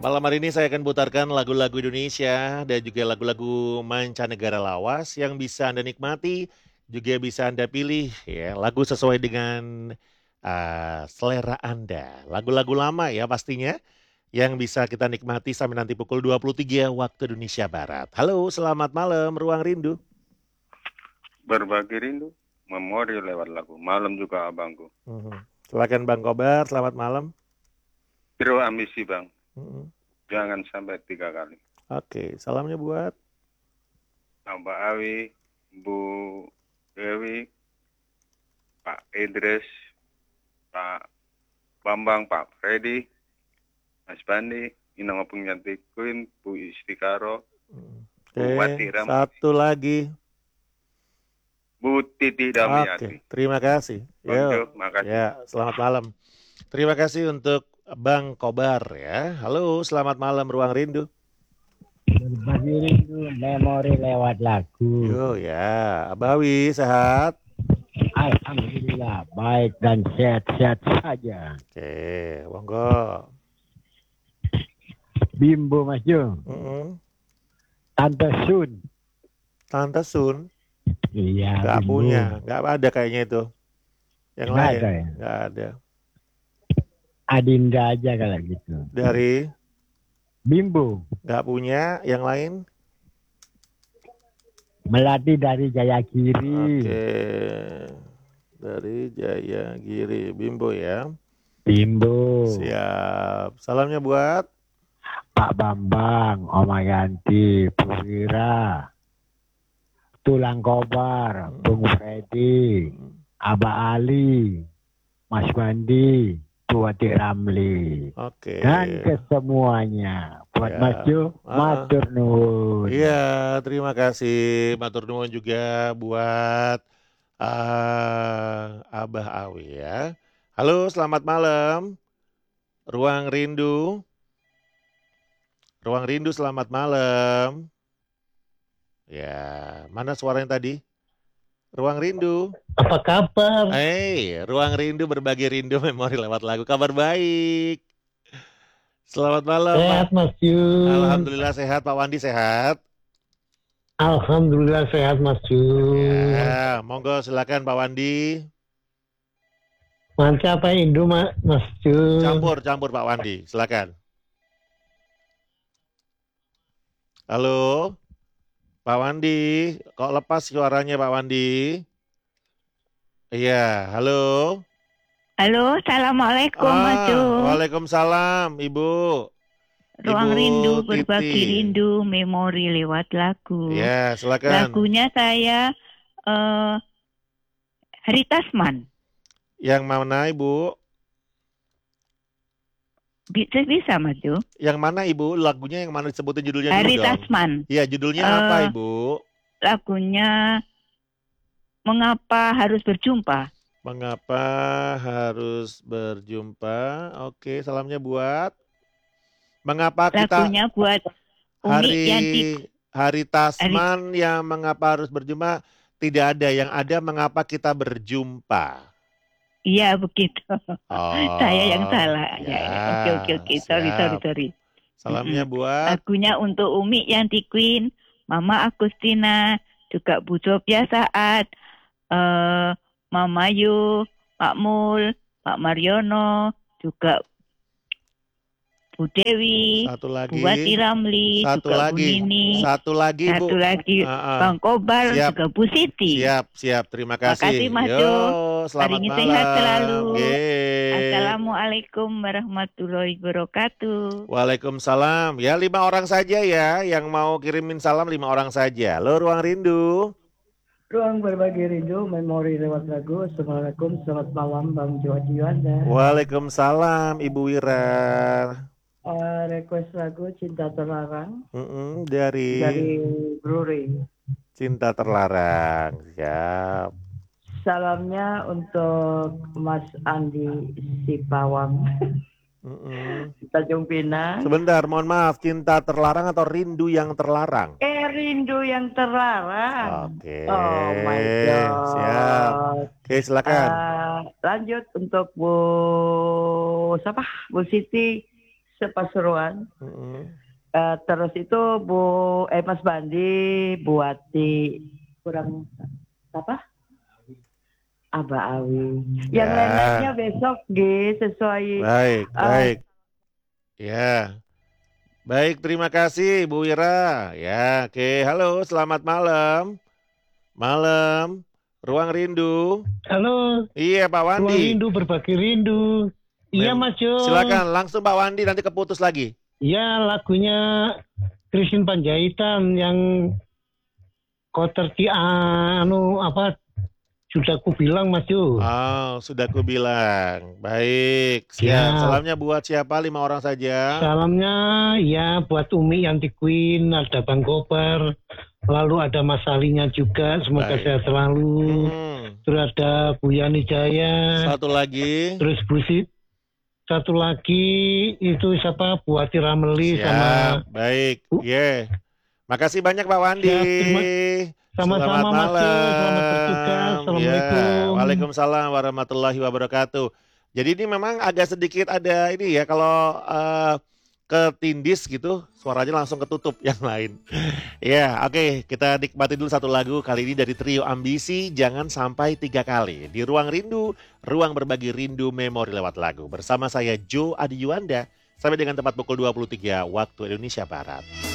Malam hari ini saya akan putarkan lagu-lagu Indonesia dan juga lagu-lagu mancanegara lawas yang bisa Anda nikmati, juga bisa Anda pilih ya, lagu sesuai dengan selera Anda. Lagu-lagu lama ya pastinya yang bisa kita nikmati sampai nanti pukul 23 waktu Indonesia Barat. Halo, selamat malam Ruang Rindu. Berbagi rindu, memori lewat lagu. Malam juga abangku. Silakan Bang Kobar, selamat malam. Biro ambisi bang, Mhm. jangan sampai 3 kali. Oke, salamnya buat Mbak Awi, Bu Dewi, Pak Idris, Pak Bambang, Pak Freddy, Mas Bandi, Ina Ngopeng Cantik Queen, Bu Istikaro, Bu Wati Oke, Ramli, satu lagi. Bu Titi Damiati. Oke, terima kasih. Bang Jo, Yo, makasih. ya, selamat malam. Terima kasih untuk Bang Kobar ya. Halo, selamat malam Ruang Rindu. Berbagi rindu memori lewat lagu. Yo ya, Abawi sehat. Alhamdulillah baik dan sehat-sehat saja. Oke, monggo. Bimbo Mas Jo, Mm-mm. Tante Sun. Tante Sun Iya, nggak Bimbo. punya, nggak ada kayaknya itu. Yang Nggak lain ada ya? nggak ada. Adinda aja kalau gitu. Dari Bimbo. nggak punya, yang lain. Melati dari Jayagiri. Oke, dari Jayagiri, Bimbo ya. Bimbo. Siap. Salamnya buat Pak Bambang, Oma Yanti, Purwira, Tulang Kobar, Bung Freddy, Aba Ali, Mas Bandi, Wati Ramli. Oke. Dan kesemuanya. Buat Ya. Mas Jo, matur nuwun. Iya, terima kasih matur nuwun juga buat Abah Awi ya. Halo, selamat malam. Ruang Rindu. Ruang Rindu, selamat malam. Ya, mana suaranya tadi? Ruang Rindu. Apa kabar? Ruang Rindu berbagi rindu memori lewat lagu. Kabar baik. Selamat malam, Sehat Pak. Mas Jun. Alhamdulillah sehat, Pak Wandi sehat. Alhamdulillah sehat Mas Jun. Ya, monggo silakan Pak Wandi. Manca apa Indo Mas Jun? Campur Pak Wandi, silakan. Halo, Pak Wandi, kok lepas suaranya Pak Wandi? Iya, halo. Halo, assalamualaikum Mas Jo. Waalaikumsalam, Ibu. Ruang Ibu rindu, Titi. berbagi rindu, memori lewat lagu. Ya, silakan. Lagunya saya Hari Tasman. Yang mana Ibu? Bisa Mas Jo. Yang mana Ibu? Lagunya yang mana, disebutin judulnya Hari dulu dong. Tasman. Iya, judulnya apa Ibu? Lagunya Mengapa Harus Berjumpa. Mengapa harus berjumpa? Oke, salamnya buat mengapa kita Lagunya buat Umi hari Tasman yang mengapa harus berjumpa tidak ada, yang ada mengapa kita berjumpa. Iya begitu. Saya yang salah. Ya, Oke. Sorry. Salamnya buat lagunya untuk Umi Yanti Queen, Mama Agustina, juga Bu Sofia Saat, Mama Yu, Pak Mul, Pak Mariono, juga Bu Dewi, Bu Wati Ramli, juga Bu Nini, satu lagi Bu. Bang Kobar, siap. juga Bu Siti. Siap, terima kasih. Makasih Mas Jo. Selamat Hari ini malam. sehat selalu. Yeay. Assalamualaikum warahmatullahi wabarakatuh. Waalaikumsalam. Ya, 5 orang saja ya, yang mau kirimin salam 5 orang saja. Lo Ruang Rindu. Ruang berbagi rindu, memori lewat lagu. Assalamualaikum, selamat malam Bang Jo Juanda. Waalaikumsalam Ibu Wira. Request lagu Cinta Terlarang dari Bruri. Cinta Terlarang, siap. Salamnya untuk Mas Andi Sipawang. Tanjung Pinang. Sebentar, mohon maaf, Cinta Terlarang atau Rindu yang Terlarang? Rindu yang terlarang. Oke. Oh my God. Siap. Oke, silakan. Lanjut untuk Bu Siti. Sepasuruan. Mm-mm. Terus itu Mas Bandi buati kurang apa? Aba Awi. Yang Ya. lain-lainnya besok sesuai. Baik, baik. Ya. Baik, terima kasih Bu Wira. Ya, oke. Halo, selamat malam. Malam. Ruang Rindu. Halo, Iya, Pak ruang Wandi. rindu berbagi rindu. Iya Mas Jo. Silakan langsung Pak Wandi, nanti keputus lagi. Ya, lagunya Christine Panjaitan yang koterti sudah ku bilang Mas Jo. Oh, sudah ku bilang. Baik, siap. Ya. Salamnya buat siapa? 5 orang saja. Salamnya ya buat Umi Yanti Queen, ada Bang Koper, lalu ada Mas Alinya juga, semoga Baik. sehat selalu. Terus ada Bu Yani Jaya, Satu lagi. terus Bu satu lagi itu siapa? Bu Ati Rameli sama Siap, baik. Makasih banyak Pak Wandi. Siap, sama-sama Mas Jo, selamat bertugas. Assalamualaikum. Waalaikumsalam warahmatullahi wabarakatuh. Jadi ini memang agak sedikit ada ini ya, kalau ketindis gitu suaranya langsung ketutup yang lain. Ya, oke, kita nikmati dulu satu lagu kali ini dari trio Ambisi, Jangan Sampai 3 Kali. Di Ruang Rindu, ruang berbagi rindu memori lewat lagu. Bersama saya Jo Adi Yuanda, sampai dengan tepat pukul 23 waktu Indonesia Barat.